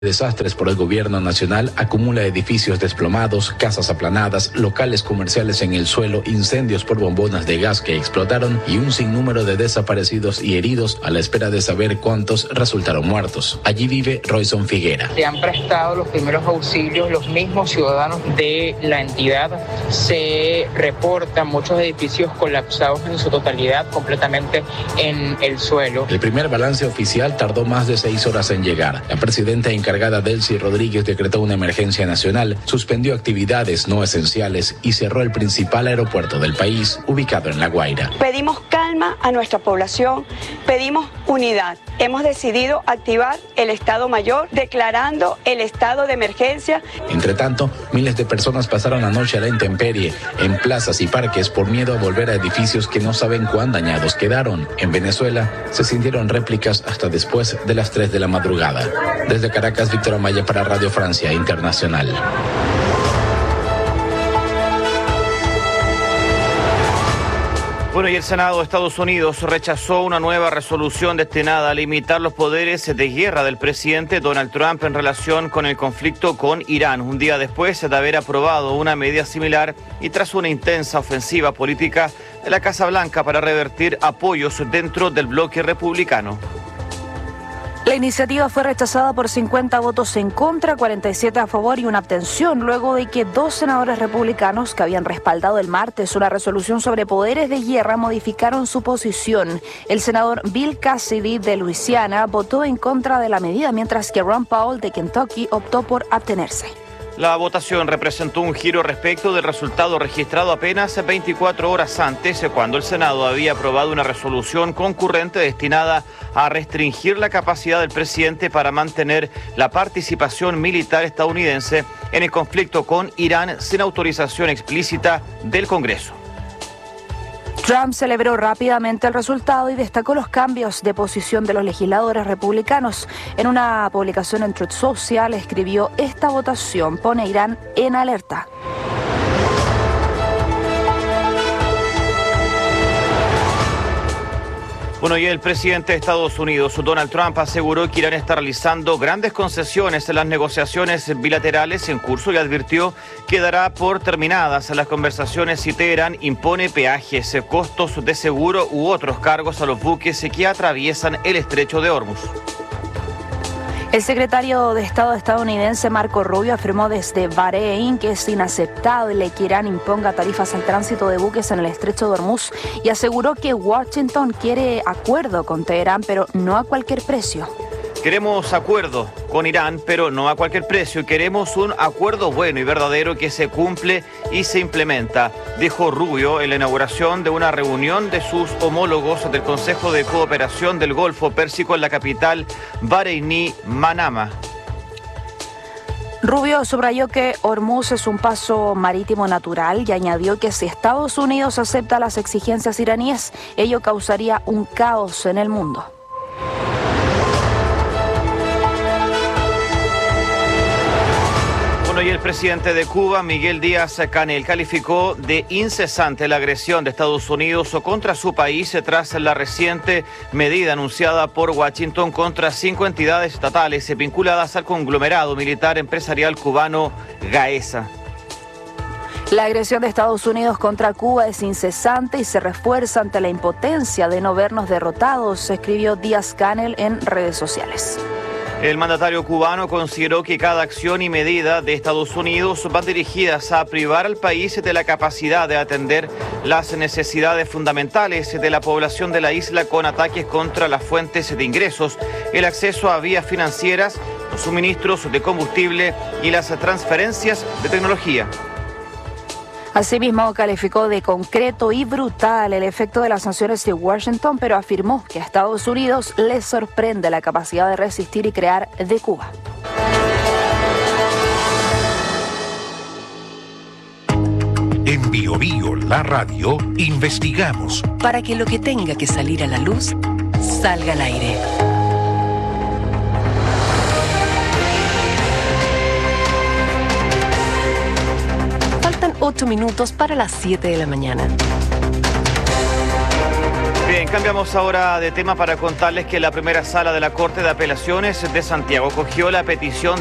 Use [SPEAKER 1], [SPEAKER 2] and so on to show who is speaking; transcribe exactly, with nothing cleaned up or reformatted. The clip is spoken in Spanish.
[SPEAKER 1] Desastres por el gobierno nacional acumula edificios desplomados, casas aplanadas, locales comerciales en el suelo, incendios por bombonas de gas que explotaron y un sinnúmero de desaparecidos y heridos a la espera de saber cuántos resultaron muertos. Allí vive Royson Figuera.
[SPEAKER 2] Se han prestado los primeros auxilios los mismos ciudadanos de la entidad. Se reportan muchos edificios colapsados en su totalidad, completamente en el suelo.
[SPEAKER 1] El primer balance oficial tardó más de seis horas en llegar. La presidenta encargada encargada Delcy Rodríguez decretó una emergencia nacional, suspendió actividades no esenciales y cerró el principal aeropuerto del país, ubicado en La Guaira.
[SPEAKER 3] Pedimos calma a nuestra población, pedimos unidad. Hemos decidido activar el Estado Mayor, declarando el estado de emergencia.
[SPEAKER 1] Entre tanto, miles de personas pasaron la noche a la intemperie, en plazas y parques, por miedo a volver a edificios que no saben cuán dañados quedaron. En Venezuela, se sintieron réplicas hasta después de las tres de la madrugada. Desde Caracas, Víctor Amaya para Radio Francia Internacional.
[SPEAKER 4] Bueno, y el Senado de Estados Unidos rechazó una nueva resolución destinada a limitar los poderes de guerra del presidente Donald Trump en relación con el conflicto con Irán, un día después de haber aprobado una medida similar y tras una intensa ofensiva política de la Casa Blanca para revertir apoyos dentro del bloque republicano.
[SPEAKER 5] La iniciativa fue rechazada por cincuenta votos en contra, cuarenta y siete a favor y una abstención, luego de que dos senadores republicanos que habían respaldado el martes una resolución sobre poderes de guerra modificaron su posición. El senador Bill Cassidy de Luisiana votó en contra de la medida, mientras que Ron Paul de Kentucky optó por abstenerse.
[SPEAKER 4] La votación representó un giro respecto del resultado registrado apenas veinticuatro horas antes, cuando el Senado había aprobado una resolución concurrente destinada a restringir la capacidad del presidente para mantener la participación militar estadounidense en el conflicto con Irán sin autorización explícita del Congreso.
[SPEAKER 5] Trump celebró rápidamente el resultado y destacó los cambios de posición de los legisladores republicanos. En una publicación en Truth Social escribió: esta votación pone a Irán en alerta.
[SPEAKER 4] Bueno, y el presidente de Estados Unidos, Donald Trump, aseguró que Irán está realizando grandes concesiones en las negociaciones bilaterales en curso y advirtió que dará por terminadas las conversaciones si Teherán impone peajes, costos de seguro u otros cargos a los buques que atraviesan el estrecho de Hormuz.
[SPEAKER 5] El secretario de Estado estadounidense Marco Rubio afirmó desde Bahrein que es inaceptable que Irán imponga tarifas al tránsito de buques en el estrecho de Hormuz y aseguró que Washington quiere acuerdo con Teherán, pero no a cualquier precio.
[SPEAKER 4] Queremos acuerdo con Irán, pero no a cualquier precio. Queremos un acuerdo bueno y verdadero que se cumple y se implementa, dijo Rubio en la inauguración de una reunión de sus homólogos del Consejo de Cooperación del Golfo Pérsico en la capital bareiní, Manama.
[SPEAKER 5] Rubio subrayó que Hormuz es un paso marítimo natural y añadió que si Estados Unidos acepta las exigencias iraníes, ello causaría un caos en el mundo.
[SPEAKER 4] Y el presidente de Cuba, Miguel Díaz-Canel, calificó de incesante la agresión de Estados Unidos contra su país tras la reciente medida anunciada por Washington contra cinco entidades estatales vinculadas al conglomerado militar empresarial cubano Gaesa.
[SPEAKER 5] La agresión de Estados Unidos contra Cuba es incesante y se refuerza ante la impotencia de no vernos derrotados, escribió Díaz-Canel en redes sociales.
[SPEAKER 4] El mandatario cubano consideró que cada acción y medida de Estados Unidos van dirigidas a privar al país de la capacidad de atender las necesidades fundamentales de la población de la isla, con ataques contra las fuentes de ingresos, el acceso a vías financieras, los suministros de combustible y las transferencias de tecnología.
[SPEAKER 5] Asimismo, calificó de concreto y brutal el efecto de las sanciones de Washington, pero afirmó que a Estados Unidos le sorprende la capacidad de resistir y crear de Cuba.
[SPEAKER 6] En Bio Bio, la radio, investigamos
[SPEAKER 7] para que lo que tenga que salir a la luz salga al aire. Ocho minutos para las siete de la mañana.
[SPEAKER 4] Bien, Bien, cambiamos ahora de tema para contarles que la primera sala de la Corte de Apelaciones de Santiago acogió la petición